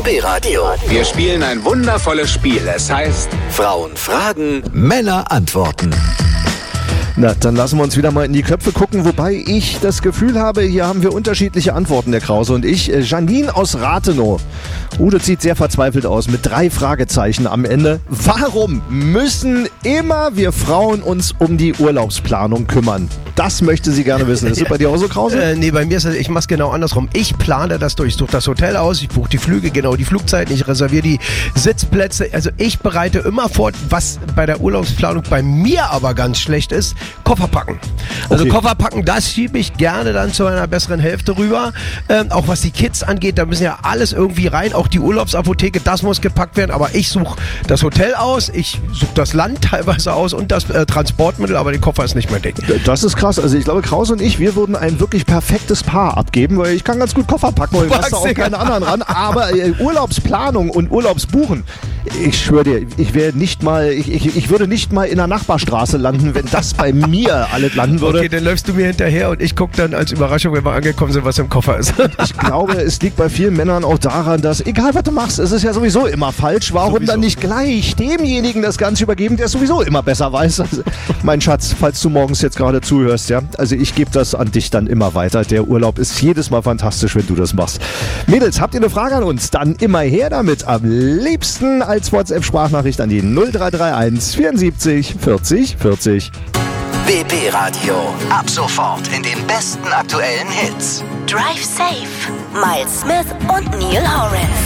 BB Radio. Wir spielen ein wundervolles Spiel. Es heißt Frauen fragen, Männer antworten. Na, dann lassen wir uns wieder mal in die Köpfe gucken, wobei ich das Gefühl habe, hier haben wir unterschiedliche Antworten, der Krause und ich. Janine aus Rathenow. Das sieht sehr verzweifelt aus, mit 3 Fragezeichen am Ende. Warum müssen immer wir Frauen uns um die Urlaubsplanung kümmern? Das möchte sie gerne wissen. Ist das bei dir auch so, Krause? Nee, bei mir ist es, ich mach's genau andersrum. Ich plane das durch. Ich suche das Hotel aus, ich buche die Flüge, genau die Flugzeiten, ich reserviere die Sitzplätze. Also ich bereite immer vor, was bei der Urlaubsplanung bei mir aber ganz schlecht ist, Koffer packen. Also Okay. Koffer packen, das schiebe ich gerne dann zu einer besseren Hälfte rüber. Auch was die Kids angeht, da müssen ja alles irgendwie rein. Auch die Urlaubsapotheke, das muss gepackt werden. Aber ich suche das Hotel aus, ich suche das Land teilweise aus und das Transportmittel, aber der Koffer ist nicht mein Ding. Das ist krass. Also ich glaube, Krause und ich, wir würden ein wirklich perfektes Paar abgeben, weil ich kann ganz gut Koffer packen und ich lasse da auch keine anderen ran. Aber Urlaubsplanung und Urlaubsbuchen, ich schwöre dir, ich würde nicht mal in der Nachbarstraße landen, wenn das bei mir alles landen würde. Okay, dann läufst du mir hinterher und ich gucke dann als Überraschung, wenn wir angekommen sind, was im Koffer ist. Ich glaube, es liegt bei vielen Männern auch daran, dass, egal was du machst, es ist ja sowieso immer falsch. Warum dann nicht gleich demjenigen das Ganze übergeben, der es sowieso immer besser weiß? Also, mein Schatz, falls du morgens jetzt gerade zuhörst, ja, also ich gebe das an dich dann immer weiter. Der Urlaub ist jedes Mal fantastisch, wenn du das machst. Mädels, habt ihr eine Frage an uns? Dann immer her damit. Am liebsten als WhatsApp-Sprachnachricht an die 0331 74 40 40. BB Radio. Ab sofort in den besten aktuellen Hits. Drive Safe. Miles Smith und Neil Horan.